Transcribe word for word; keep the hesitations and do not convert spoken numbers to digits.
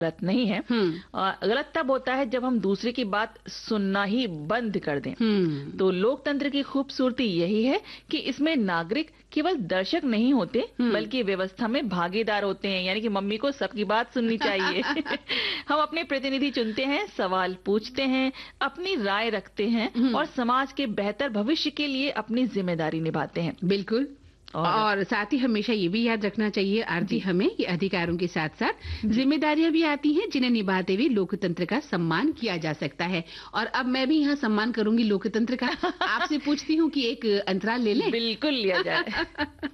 गलत नहीं है। हम्म अ, गलत तब होता है जब हम दूसरे की बात सुनना ही बंद कर दें। हम्म तो लोकतंत्र की खूबसूरती यही है कि इसमें नागरिक केवल दर्शक नहीं होते हम्म बल्कि व्यवस्था में भागीदार होते हैं, यानी कि मम्मी को सबकी बात सुननी चाहिए। हम अपने प्रतिनिधि चुनते हैं, सवाल पूछते हैं, अपनी राय रखते हैं हम्म और समाज के बेहतर भविष्य के लिए अपनी जिम्मेदारी निभाते हैं। बिल्कुल। और और साथ ही हमेशा ये भी याद रखना चाहिए आरती जी हमें कि अधिकारों के साथ साथ जी जिम्मेदारियां भी आती हैं जिन्हें निभाते हुए लोकतंत्र का सम्मान किया जा सकता है। और अब मैं भी यहाँ सम्मान करूंगी लोकतंत्र का। आपसे पूछती हूँ कि एक अंतराल ले लें। बिल्कुल लिया जाए।